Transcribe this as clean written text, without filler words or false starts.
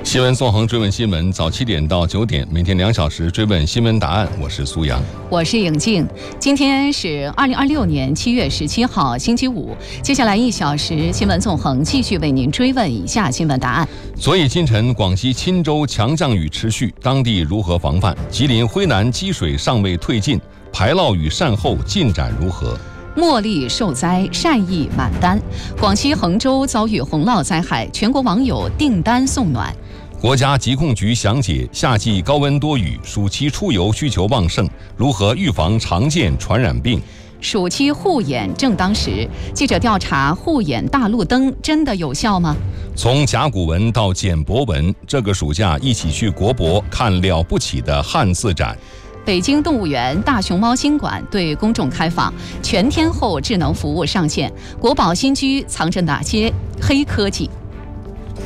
新闻纵横追问新闻，早7点到9点，每天2小时追问新闻答案。我是苏阳， 我是颖静。今天是2026年7月17号，星期五。接下来1小时，新闻纵横继续为您追问以下新闻答案。 昨夜今晨，广西钦州强降雨持续，当地如何防范？吉林徽南积水尚未退尽，排涝雨善后进展如何？ 茉莉受灾，善意满单。广西衡州遭遇洪涝灾害，全国网友订单送暖。 国家疾控局详解：夏季高温多雨，暑期出游需求旺盛，如何预防常见传染病？ 暑期护眼正当时，记者调查护眼大路灯真的有效吗？ 从甲骨文到简帛文，这个暑假一起去国博看了不起的汉字展。 北京动物园大熊猫新馆对公众开放，全天候智能服务上线。国宝新居藏着哪些黑科技？